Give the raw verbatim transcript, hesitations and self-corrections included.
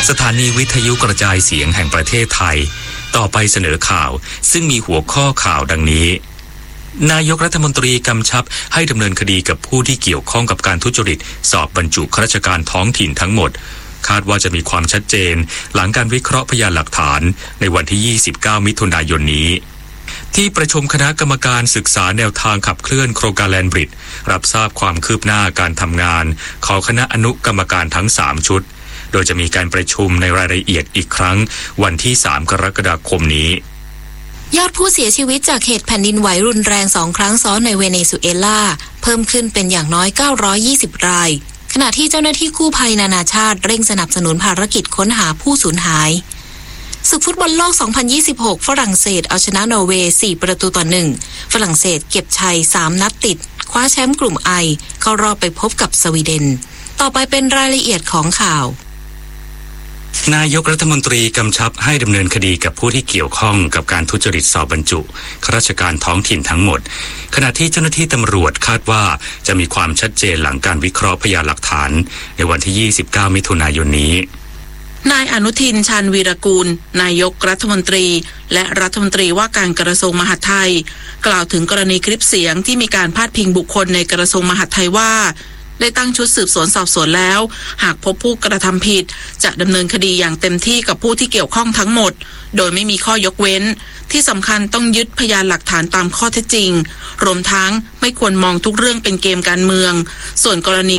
สถานีวิทยุกระจายเสียงแห่งประเทศไทยต่อไปเสนอข่าวซึ่งมีหัวข้อข่าวดังนี้นายกรัฐมนตรีกำชับให้ดำเนินคดีกับผู้ที่เกี่ยวข้องกับการทุจริตสอบบรรจุข้าราชการท้องถิ่นทั้งหมดคาดว่าจะมีความชัดเจนหลังการวิเคราะห์พยานหลักฐานในวันที่ยี่สิบเก้ามิถุนายนนี้ที่ประชุมคณะกรรมการศึกษาแนวทางขับเคลื่อนโครงการแลนบริดจ์รับทราบความคืบหน้าการทำงานของคณะอนุกรรมการทั้งสามชุดโดยจะมีการประชุมในรายละเอียดอีกครั้งวันที่สามกรกฎาคมนี้ยอดผู้เสียชีวิตจากเหตุแผ่นดินไหวรุนแรงสองครั้งซ้อนในเวเนซุเอลาเพิ่มขึ้นเป็นอย่างน้อยเก้าร้อยยี่สิบรายขณะที่เจ้าหน้าที่กู้ภัยนานาชาติเร่งสนับสนุนภารกิจค้นหาผู้สูญหายศึกฟุตบอลโลกสองพันยี่สิบหกฝรั่งเศสเอาชนะนอร์เวย์สี่ประตูต่อหนึ่งฝรั่งเศสเก็บชัยสามนัดติดคว้าแชมป์กลุ่มไอเข้ารอบไปพบกับสวีเดนต่อไปเป็นรายละเอียดของข่าวนายกรัฐมนตรีกำชับให้ดำเนินคดีกับผู้ที่เกี่ยวข้องกับการทุจริตสอบบรรจุข้าราชการท้องถิ่นทั้งหมดขณะที่เจ้าหน้าที่ตำรวจคาดว่าจะมีความชัดเจนหลังการวิเคราะห์พยานหลักฐานในวันที่ยี่สิบเก้ามิถุนายนนี้นายอนุทินชาญวีรกูลนายกรัฐมนตรีและรัฐมนตรีว่าการกระทรวงมหาดไทยกล่าวถึงกรณีคลิปเสียงที่มีการพาดพิงบุคคลในกระทรวงมหาดไทยว่าได้ตั้งชุดสืบสวนสอบสวนแล้วหากพบผู้กระทำผิดจะดำเนินคดีอย่างเต็มที่กับผู้ที่เกี่ยวข้องทั้งหมดโดยไม่มีข้อยกเว้นที่สำคัญต้องยึดพยานหลักฐานตามข้อเท็จจริงรวมทั้งไม่ควรมองทุกเรื่องเป็นเกมการเมืองส่วนกรณี